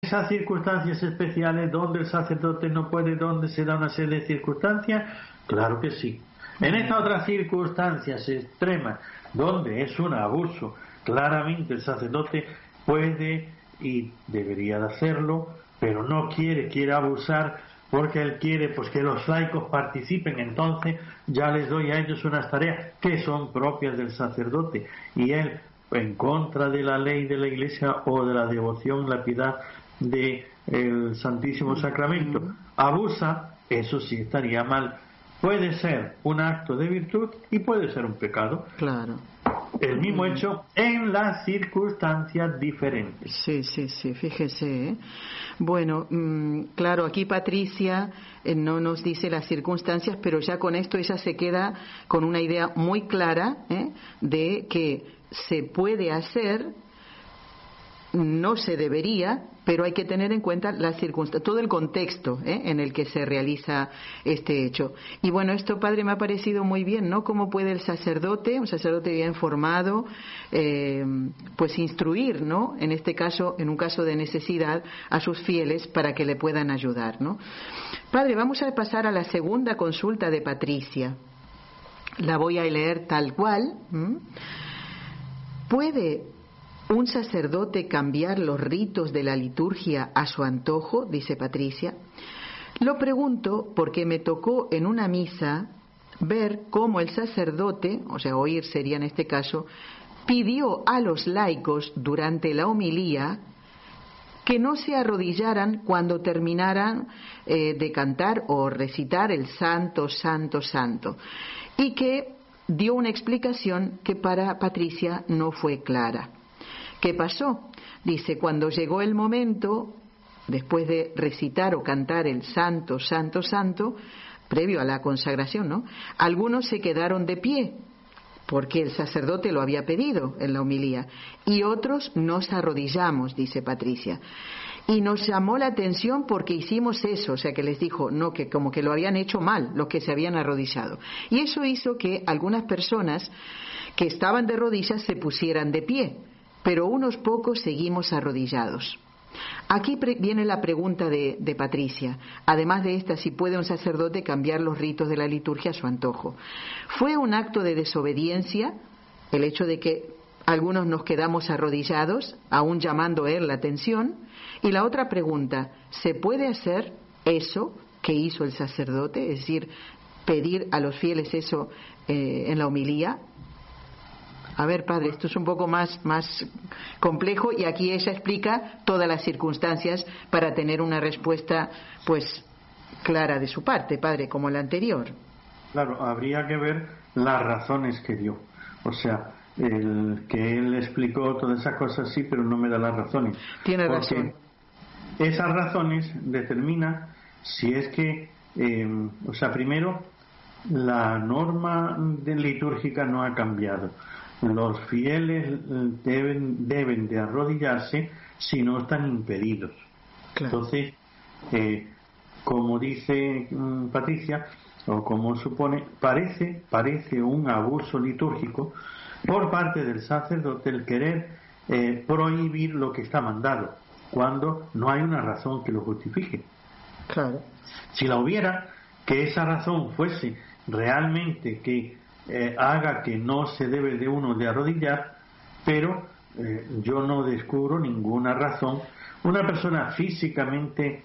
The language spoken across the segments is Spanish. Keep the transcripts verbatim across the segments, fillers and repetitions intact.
esas circunstancias especiales donde el sacerdote no puede, donde se da una serie de circunstancias, claro que sí. En estas otras circunstancias extremas, donde es un abuso, claramente el sacerdote puede y debería de hacerlo, pero no quiere, quiere abusar, porque él quiere pues que los laicos participen. Entonces ya les doy a ellos unas tareas que son propias del sacerdote, y él, en contra de la ley de la Iglesia o de la devoción, la piedad del Santísimo Sacramento, abusa, eso sí estaría mal. Puede ser un acto de virtud y puede ser un pecado. Claro. El mismo hecho en las circunstancias diferentes. Sí, sí, sí, fíjese, ¿eh? Bueno, mmm, claro, aquí Patricia eh, no nos dice las circunstancias, pero ya con esto ella se queda con una idea muy clara, ¿eh?, de que se puede hacer, no se debería, pero hay que tener en cuenta las circunstancias, todo el contexto, ¿eh?, en el que se realiza este hecho. Y bueno, esto, padre, me ha parecido muy bien, ¿no? Cómo puede el sacerdote, un sacerdote bien formado, eh, pues instruir, ¿no?, en este caso, en un caso de necesidad, a sus fieles para que le puedan ayudar, ¿no? Padre, vamos a pasar a la segunda consulta de Patricia. La voy a leer tal cual. ¿Mm? ¿Puede un sacerdote cambiar los ritos de la liturgia a su antojo?, dice Patricia. Lo pregunto porque me tocó en una misa ver cómo el sacerdote, o sea, oír sería en este caso, pidió a los laicos durante la homilía que no se arrodillaran cuando terminaran eh, de cantar o recitar el Santo, Santo, Santo, y que dio una explicación que para Patricia no fue clara. ¿Qué pasó? Dice, cuando llegó el momento, después de recitar o cantar el Santo, Santo, Santo, previo a la consagración, ¿no?, algunos se quedaron de pie, porque el sacerdote lo había pedido en la homilía, y otros nos arrodillamos, dice Patricia. Y nos llamó la atención porque hicimos eso, o sea que les dijo, no, que como que lo habían hecho mal, los que se habían arrodillado. Y eso hizo que algunas personas que estaban de rodillas se pusieran de pie, pero unos pocos seguimos arrodillados. Aquí pre- viene la pregunta de, de Patricia. Además de esta, si puede un sacerdote cambiar los ritos de la liturgia a su antojo. ¿Fue un acto de desobediencia el hecho de que algunos nos quedamos arrodillados, aún llamando él la atención? Y la otra pregunta, ¿se puede hacer eso que hizo el sacerdote? Es decir, pedir a los fieles eso eh, en la homilía. A ver, padre, esto es un poco más, más complejo, y aquí ella explica todas las circunstancias para tener una respuesta pues clara de su parte, padre, como la anterior. Claro, habría que ver las razones que dio. O sea, el que él explicó todas esas cosas sí, pero no me da las razones. Tiene porque razón. Esas razones determinan si es que, eh, o sea, primero, la norma de litúrgica no ha cambiado. Los fieles deben, deben de arrodillarse si no están impedidos. Claro. Entonces, eh, como dice um, Patricia, o como supone, parece, parece un abuso litúrgico por parte del sacerdote el querer eh, prohibir lo que está mandado, cuando no hay una razón que lo justifique. Claro. Si la hubiera, que esa razón fuese realmente que Eh, haga que no se debe de uno de arrodillar, pero eh, yo no descubro ninguna razón. Una persona físicamente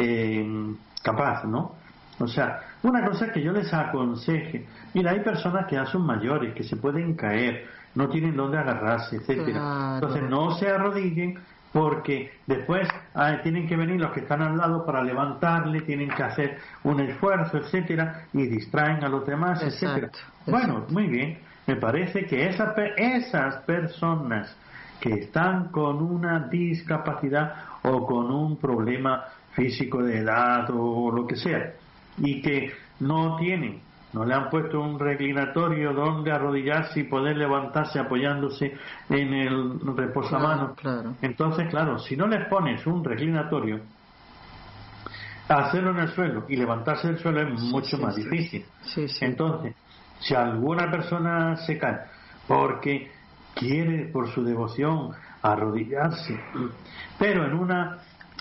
eh, capaz, ¿no? O sea, una cosa que yo les aconseje, mira, hay personas que ya son mayores, que se pueden caer, no tienen dónde agarrarse, etcétera. Claro. Entonces no se arrodillen, porque después ah, tienen que venir los que están al lado para levantarle, tienen que hacer un esfuerzo, etcétera, y distraen a los demás, exacto, etcétera. Exacto. Bueno, muy bien, me parece que esa, esas personas que están con una discapacidad o con un problema físico de edad o lo que sea, y que no tienen, no le han puesto un reclinatorio donde arrodillarse y poder levantarse apoyándose en el reposamanos. Claro, claro. Entonces, claro, si no les pones un reclinatorio, hacerlo en el suelo y levantarse del suelo es sí, mucho sí, más sí, difícil. Sí, sí. Entonces, si alguna persona se cae porque quiere por su devoción arrodillarse, pero en una